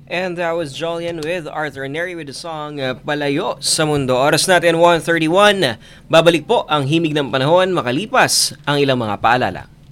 And that was Jolian with Arthur Neri with the song Palayo sa Mundo. Oras natin 1:31. Babalik po ang himig ng panahon makalipas ang ilang mga paalala.